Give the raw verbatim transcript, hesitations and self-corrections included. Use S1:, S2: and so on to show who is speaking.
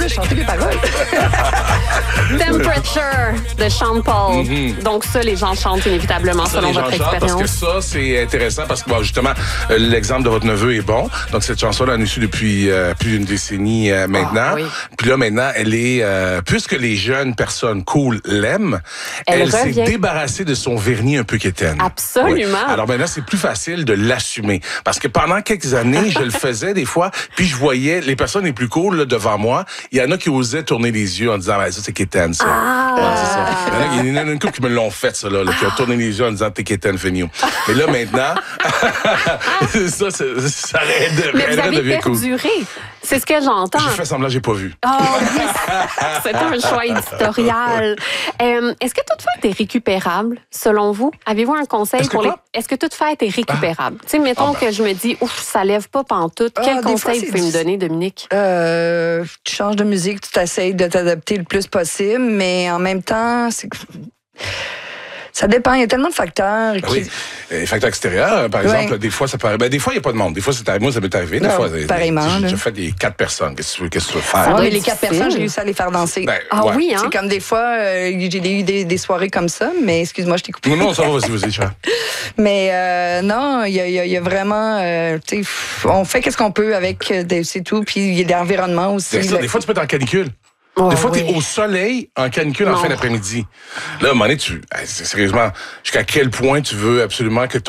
S1: de chanter les paroles.
S2: Temperature de Sean Paul. Mm-hmm. Donc ça, les gens chantent inévitablement ça, selon votre expérience.
S3: Parce que ça, c'est intéressant parce que bon, justement, euh, l'exemple de votre neveu est bon. Donc cette chanson-là, on est su depuis euh, plus d'une décennie euh, maintenant. Oh, oui. Puis là, maintenant, elle est... Euh, puisque les jeunes personnes cool l'aiment, elle, elle s'est débarrassée de son vernis un peu quétaine.
S2: Absolument. Oui.
S3: Alors maintenant, c'est plus facile de l'assumer. Parce que pendant quelques années, je le faisais des fois, puis je voyais les personnes les plus cool là, devant moi, il y en a qui osaient tourner les yeux en disant ah, « ça, c'est quétaine, ça.
S2: Ah. »
S3: ouais, c'est ça. Il y en a une couple qui me l'ont fait, ça, là, là qui ont tourné les yeux en disant « t'es quétaine, Fénio. » Mais là, maintenant, ça, ça, ça aiderait
S2: Mais vous avez perduré. Cool. C'est ce que j'entends.
S3: J'ai fait semblant, j'ai pas vu.
S2: Oh oui, c'est un choix éditorial. Euh, est-ce que toute fête est récupérable, selon vous? Avez-vous un conseil
S3: est-ce
S2: pour
S3: que
S2: les... Est-ce que toute fête est récupérable? Ah. Tu sais, mettons ah ben. que je me dis, ouf, ça lève pas pantoute. Ah, Quel conseil vous pouvez me donner, Dominique?
S1: Euh, tu changes de musique, tu t'essayes de t'adapter le plus possible, mais en même temps, c'est... Ça dépend, il y a tellement de facteurs.
S3: Ben qui... Oui, les facteurs extérieurs, par exemple, ouais. des fois, ça peut arriver. Ben, des fois, il n'y a pas de monde. Des fois, c'est arrivé. Moi, ça m'est arrivé. Des
S1: non,
S3: fois,
S1: pareillement.
S3: J'ai déjà fait des quatre personnes. Qu'est-ce que tu veux, qu'est-ce que tu veux faire?
S1: Ah, oui, les quatre personnes, j'ai réussi à les faire danser.
S3: Ben,
S2: ah
S3: ouais.
S2: oui, hein?
S1: C'est comme des fois, euh, j'ai eu des, des soirées comme ça, mais excuse-moi, je t'ai coupé.
S3: Non, non, ça va, vas-y, vas-y, Charles.
S1: Mais euh, non, il y a, y, a, y a vraiment, euh, tu sais, on fait qu'est-ce qu'on peut avec, c'est tout. Puis il y a l'environnement aussi.
S3: Ça, des fois, tu peux être en canicule. Oh, des fois, oui. tu es au soleil, en canicule, non. en fin d'après-midi. Là, à un moment donné, tu, sérieusement, jusqu'à quel point tu veux absolument que ton